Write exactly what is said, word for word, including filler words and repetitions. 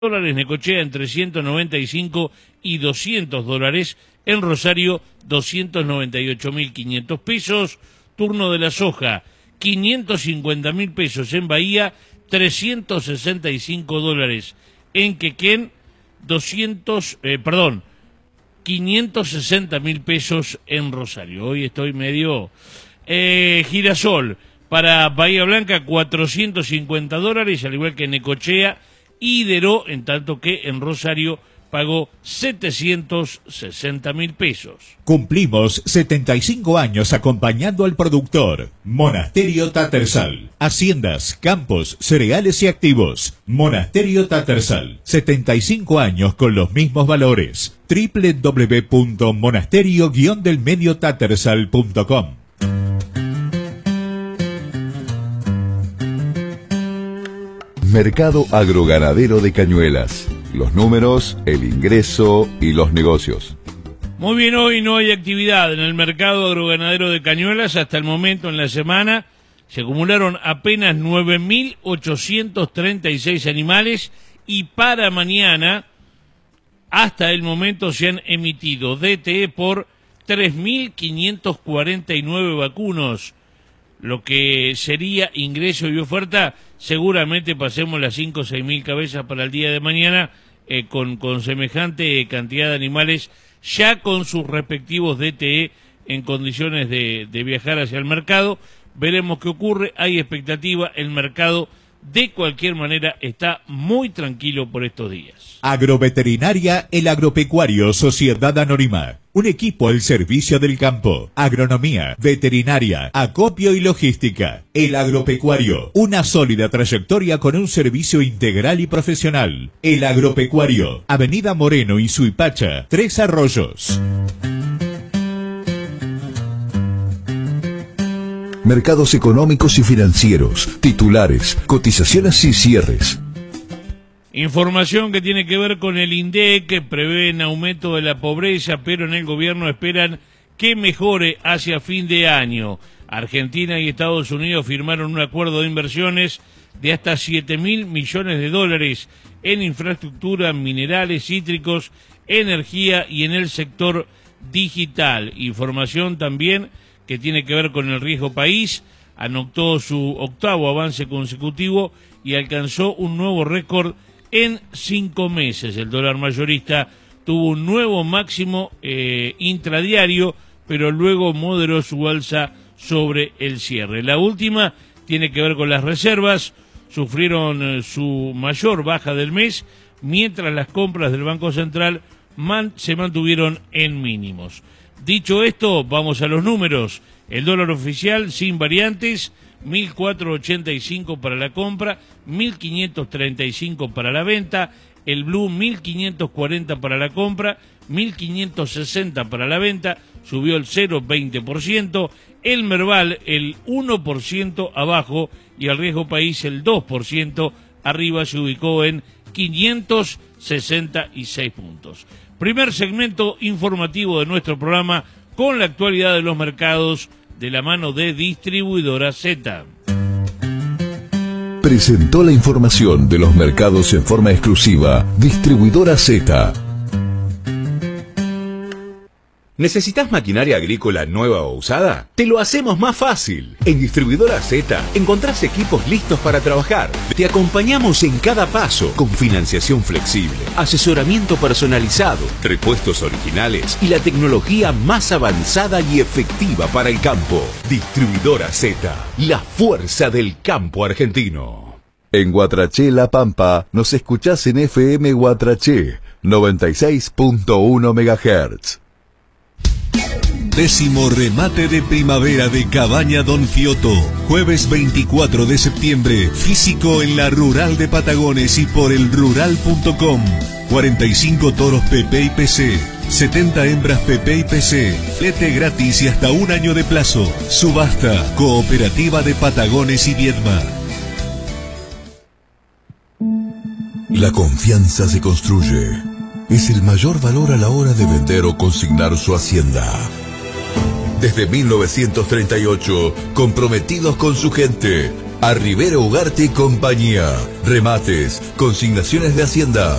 dólares, Necochea entre ciento noventa y cinco y doscientos dólares, en Rosario doscientos noventa y ocho mil quinientos pesos, turno de la soja quinientos cincuenta mil pesos en Bahía, trescientos sesenta y cinco dólares en Quequén, doscientos, eh, perdón, quinientos sesenta mil pesos en Rosario. Hoy estoy medio eh, girasol para Bahía Blanca, cuatrocientos cincuenta dólares, al igual que en Necochea y Deró, en tanto que en Rosario pagó setecientos sesenta mil pesos. Cumplimos setenta y cinco años acompañando al productor. Monasterio Tattersall. Haciendas, campos, cereales y activos. Monasterio Tattersall. setenta y cinco años con los mismos valores. doble u doble u doble u punto monasterio guion del medio tattersall punto com. Mercado Agroganadero de Cañuelas. Los números, el ingreso y los negocios. Muy bien, hoy no hay actividad en el mercado agroganadero de Cañuelas. Hasta el momento en la semana se acumularon apenas nueve mil ochocientos treinta y seis animales y para mañana hasta el momento se han emitido D T E por tres mil quinientos cuarenta y nueve vacunos. Lo que sería ingreso y oferta, seguramente pasemos las cinco o seis mil cabezas para el día de mañana eh, con, con semejante cantidad de animales, ya con sus respectivos D T E en condiciones de, de viajar hacia el mercado. Veremos qué ocurre, hay expectativa, el mercado de cualquier manera está muy tranquilo por estos días. Agroveterinaria El Agropecuario Sociedad Anónima. Un equipo al servicio del campo. Agronomía, veterinaria, acopio y logística. El Agropecuario. Una sólida trayectoria con un servicio integral y profesional. El Agropecuario. Avenida Moreno y Suipacha, Tres Arroyos. Mercados económicos y financieros, titulares, cotizaciones y cierres. Información que tiene que ver con el INDEC, que prevén aumento de la pobreza, pero en el gobierno esperan que mejore hacia fin de año. Argentina y Estados Unidos firmaron un acuerdo de inversiones de hasta siete mil millones de dólares en infraestructura, minerales, cítricos, energía y en el sector digital. Información también que tiene que ver con el riesgo país, anotó su octavo avance consecutivo y alcanzó un nuevo récord en cinco meses. El dólar mayorista tuvo un nuevo máximo eh, intradiario, pero luego moderó su alza sobre el cierre. La última tiene que ver con las reservas, sufrieron eh, su mayor baja del mes, mientras las compras del Banco Central man, se mantuvieron en mínimos. Dicho esto, vamos a los números. El dólar oficial sin variantes, mil cuatrocientos ochenta y cinco para la compra, mil quinientos treinta y cinco para la venta. El blue, mil quinientos cuarenta para la compra, mil quinientos sesenta para la venta, subió el cero coma veinte por ciento. El Merval, el uno por ciento abajo, y el riesgo país, el dos por ciento arriba, se ubicó en quinientos sesenta y seis puntos. Primer segmento informativo de nuestro programa con la actualidad de los mercados de la mano de Distribuidora Z. Presentó la información de los mercados en forma exclusiva Distribuidora Z. ¿Necesitas maquinaria agrícola nueva o usada? Te lo hacemos más fácil. En Distribuidora Z encontrás equipos listos para trabajar. Te acompañamos en cada paso con financiación flexible, asesoramiento personalizado, repuestos originales y la tecnología más avanzada y efectiva para el campo. Distribuidora Z, la fuerza del campo argentino. En Guatraché, La Pampa, nos escuchás en F M Guatraché, noventa y seis punto uno megahertz. Décimo remate de primavera de Cabaña Don Fioto. Jueves veinticuatro de septiembre. Físico en la Rural de Patagones y por el rural punto com. cuarenta y cinco toros P P y P C. setenta hembras P P y P C. Flete gratis y hasta un año de plazo. Subasta. Cooperativa de Patagones y Viedma. La confianza se construye. Es el mayor valor a la hora de vender o consignar su hacienda. Desde mil novecientos treinta y ocho, comprometidos con su gente, A Rivero Ugarte y Compañía. Remates, consignaciones de Hacienda.